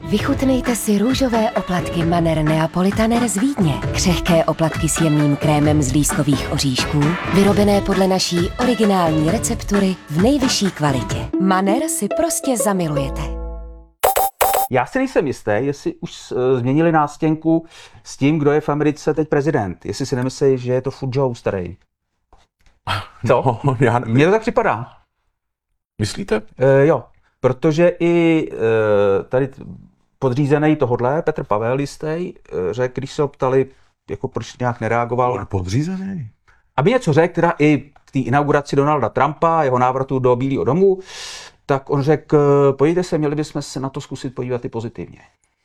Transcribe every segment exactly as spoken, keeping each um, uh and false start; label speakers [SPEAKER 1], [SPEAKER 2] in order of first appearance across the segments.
[SPEAKER 1] Vychutnejte si růžové oplatky Manner Neapolitaner z Vídně. Křehké oplatky s jemným krémem z lískových oříšků, vyrobené podle naší originální receptury v nejvyšší kvalitě. Manner si prostě zamilujete.
[SPEAKER 2] Já si nejsem jistý, jestli už uh, změnili nástěnku s tím, kdo je v Americe teď prezident. Jestli si nemyslí, že je to furt Joe starý. Co?
[SPEAKER 3] No, já
[SPEAKER 2] Mně to tak připadá.
[SPEAKER 3] Myslíte?
[SPEAKER 2] Uh, jo, protože i uh, tady podřízený tohodle, Petr Pavel jistý, uh, řekl, když se ho ptali, jako proč nějak nereagoval.
[SPEAKER 3] On podřízený.
[SPEAKER 2] Aby něco řekl, teda i k té inauguraci Donalda Trumpa, jeho návratu do Bílého domu, tak on řekl, pojďte se, měli bychom se na to zkusit podívat i pozitivně.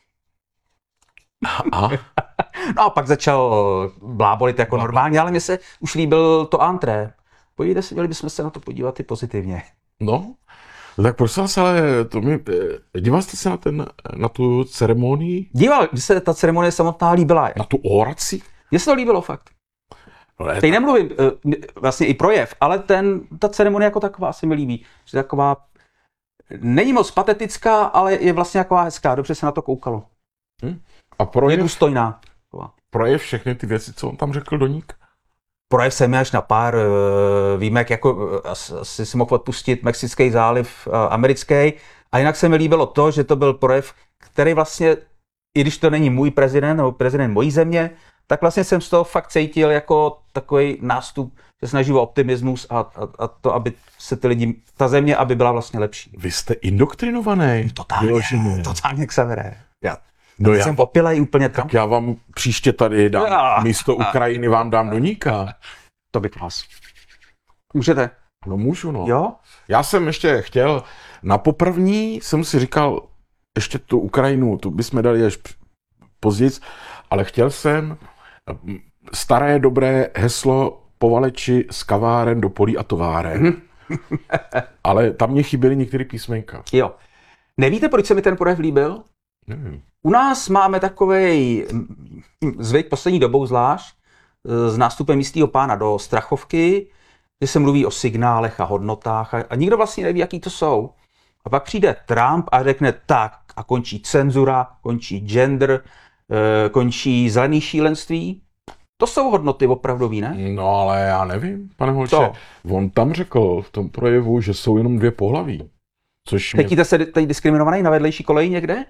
[SPEAKER 3] A?
[SPEAKER 2] No a pak začal blábolit jako normálně, ale mně se už líbil to antré. Pojďte se, měli bychom se na to podívat i pozitivně.
[SPEAKER 3] No, tak prosím vás, ale to mi, díval jste se na, ten, na tu ceremonii?
[SPEAKER 2] Díval, když se ta ceremonie samotná líbila.
[SPEAKER 3] Na tu oraci?
[SPEAKER 2] Mně se to líbilo fakt.
[SPEAKER 3] No, ne,
[SPEAKER 2] Teď nemluvím, vlastně i projev, ale ten, ta ceremonie jako taková se mi líbí. Že taková, není moc patetická, ale je vlastně taková hezká, dobře se na to koukalo.
[SPEAKER 3] Hm? A
[SPEAKER 2] Je
[SPEAKER 3] projev,
[SPEAKER 2] důstojná.
[SPEAKER 3] projev všechny ty věci, co on tam řekl, Doník?
[SPEAKER 2] Projev jsem až na pár výjimek, jako asi si mohl odpustit Mexický záliv americký. A jinak se mi líbilo to, že to byl projev, který vlastně, i když to není můj prezident nebo prezident mojí země, tak vlastně jsem z toho fakt cítil jako takový nástup, že snaží o optimismus a, a, a to, aby se ty lidi, ta země, aby byla vlastně lepší.
[SPEAKER 3] Vy jste indoktrinovaný.
[SPEAKER 2] Totálně, totálně Xavere. Já,
[SPEAKER 3] No já,
[SPEAKER 2] jsem popilej úplně tam.
[SPEAKER 3] tak já vám příště tady dám,
[SPEAKER 2] Já.
[SPEAKER 3] místo Ukrajiny vám dám Doníka.
[SPEAKER 2] To bych vás. Můžete?
[SPEAKER 3] No můžu, no.
[SPEAKER 2] Jo?
[SPEAKER 3] Já jsem ještě chtěl, na poprvní jsem si říkal, ještě tu Ukrajinu, tu bychom dali až později, ale chtěl jsem staré dobré heslo povaleči z kaváren do polí a továren. Ale tam mě chyběly některé písmenka.
[SPEAKER 2] Jo. Nevíte, proč se mi ten projev líbil?
[SPEAKER 3] Nevím.
[SPEAKER 2] U nás máme takovej zvyk poslední dobou zvlášť s nástupem jistého pána do Strachovky, kde se mluví o signálech a hodnotách a, a nikdo vlastně neví, jaký to jsou. A pak přijde Trump a řekne tak a končí cenzura, končí gender, e, končí zelený šílenství. To jsou hodnoty opravdový, ne?
[SPEAKER 3] No ale já nevím, pane Holče.
[SPEAKER 2] Co?
[SPEAKER 3] On tam řekl v tom projevu, že jsou jenom dvě pohlaví. Což mě...
[SPEAKER 2] Cítíte se teď diskriminovaný na vedlejší koleji někde?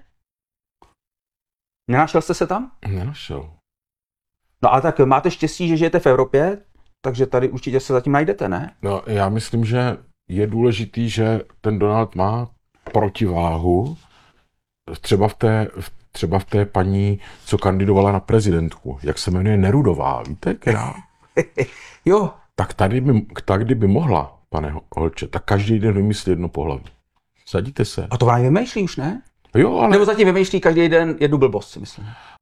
[SPEAKER 2] Nenašel jste se tam?
[SPEAKER 3] Nenašel.
[SPEAKER 2] No ale tak máte štěstí, že žijete v Evropě, takže tady určitě se zatím najdete, ne?
[SPEAKER 3] No, já myslím, že je důležitý, že ten Donald má protiváhu třeba v té, třeba v té paní, co kandidovala na prezidentku. Jak se jmenuje Nerudová, víte? Která?
[SPEAKER 2] Jo.
[SPEAKER 3] Tak tady by, tak kdyby mohla, pane Holče, tak každý den vymyslí jedno pohlaví. Sadíte se.
[SPEAKER 2] A to vám vymýšlí už, ne?
[SPEAKER 3] Jo, ale...
[SPEAKER 2] Nebo zatím vymýšlí každý den jednu blbost, si myslím.